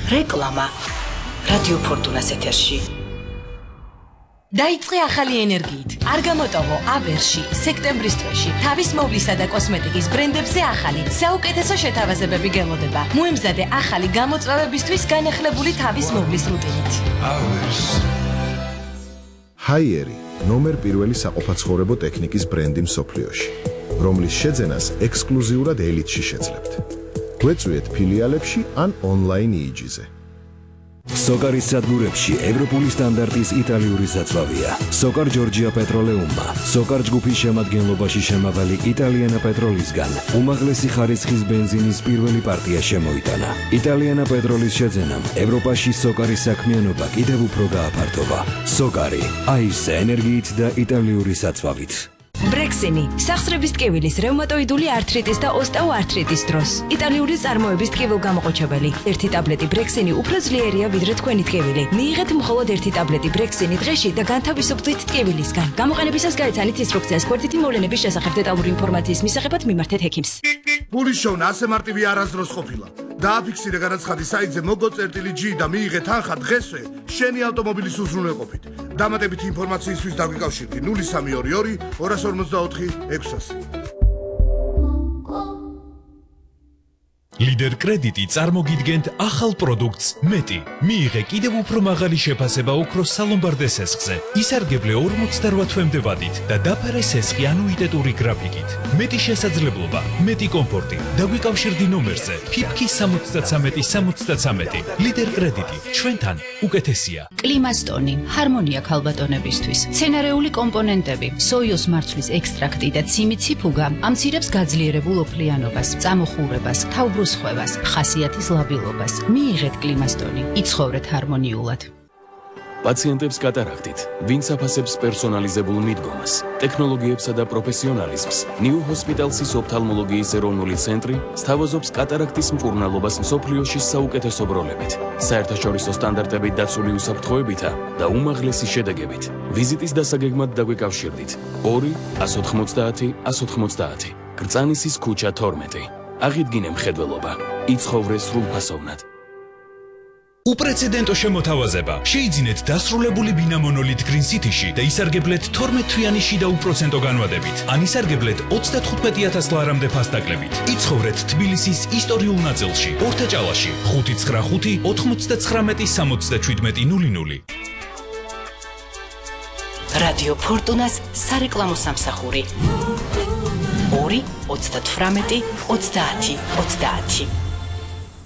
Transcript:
რეკლამა რადიო ფორტუნას ეთერში. დაიწყე ახალი ენერგიით. არ გამოტოვო ავერში, სექტემბრის თვეში. თავის მოვლისა და კოსმეტიკის ბრენდებზე ახალი, საუკეთესო შეთავაზებები გელოდება. მოემზადე ახალი გამოწვევებისთვის განახლებული თავის მოვლის რუტინით. ჰაიერი, ნომერ პირველი საყოფაცხოვრებო ტექნიკის ბრენდი მსოფლიოში, რომლის შეძენას ექსკლუზიურად ელიტში შეძლებთ. გვეწვიეთ ფილიალებში ან ონლაინ იიჯიზე. სოკარის სადგურებში ევროპული სტანდარტის იტალიური საწვავია. სოკარ ჯორჯია პეტროლეუმმა, სოკარ ჯგუფის შემადგენლობაში შემავალი იტალიანა პეტროლისგან უმაღლესი ხარისხის ბენზინის პირველი პარტია შემოიტანა. იტალიანა პეტროლის შეძენამ ევროპაში სოკარის საქმიანობა კიდევ უფრო გააფართოვა. სოკარი, აისე ენერგიით და იტალიური საწვავით. ბრექსინი, სახსრების ტკივილის, რევმატოიდული ართრიტის და ოსტეოართრიტის დროს. იტალიური წარმოების ტკივილგამოყოჩებელი. ერთი ტაბლეტი ბრექსინი უფრო ძლიერია ვიდრე თქვენი ტკივილი. მიიღეთ მხოლოდ ერთი ტაბლეტი ბრექსინი დღეში და განთავისუფლდით ტკივილისგან. გამოყენებისას გაეცანით ინსტრუქციას გვერდითი მოვლენების შესახებ დეტალური ინფორმაციის მისაღებად მიმართეთ ექიმს. გულის შოვნა ასე მარტივი არასდროს ყოფილა. დააფიქსირე განაცხადი საიტზე მოგო.G და მიიღე თანხა დღესვე შენი ავტომობილის უზრუნველყოფით. დამატებითი ინფორმაციისთვის დაგვიკავშირდი 0322 254 600. ლიდერ კრედიტი წარმოგიდგენთ ახალ პროდუქტს მეტი. მიიღე კიდევ უფრო მაღალი შეფასება ოქროს სალომბარდე სესხზე. ისარგებლე 48 თვემდე ვადით და დაფარე სესხი ანუიტეტური გრაფიკით. მეტი შესაძლებლობა, მეტი კომფორტი. დაგვიკავშირდი ნომერზე ფიფქი 73 ლიდერ კრედიტი ჩვენთან უკეთესია. კლიმასტონი, ჰარმონია ქალბატონებისთვის. მცენარეული კომპონენტები, სოიოს მარცვლის ექსტრაქტი და ციმიციფუგა ამცირებს გაძლიერებულ ოფლიანობას, წამოხურებას, თავბრუს ხვევას, ხასიათის ლაბილობას. მიიღეთ კლიმასტონი, იცხოვრეთ ჰარმონიულად. პაციენტებს კატარაქტით, ვინც აფასებს პერსონალიზებულ მიდგომას, ტექნოლოგიებსა და პროფესიონალიზმს, ნიუ ჰოსპიტალსის ოფთალმოლოგიის ეროვნული ცენტრი სთავაზობს კატარაქტის მკურნალობას მსოფლიოში საუკეთესო ბროლებით, საერთაშორისო სტანდარტებით დაცული უსაფრთხოებითა და უმაღლესი შედეგებით. ვიზიტის დასაგეგმად დაგვიკავშირდით 2 190 190 კრწანისის ქუჩა 12. აღიდგინე მხედველობა, იცხოვრე სრულფასოვნად. უპრეცედენტო შემოთავაზება. შეიძინეთ დასრულებული ბინა მონოლით Green City-ში და ისარგებლეთ 12 თვიანი შიდა უპროცენტო განვადებით. ან ისარგებლეთ 35,000 ლარამდე ფასდაკლებით. იცხოვრეთ თბილისის ისტორიულ ნაწილში, ორთაჭალაში, 595 99 67 00. რადიო ფორტუნას სარეკლამო სამსახური. 2 38 30 30.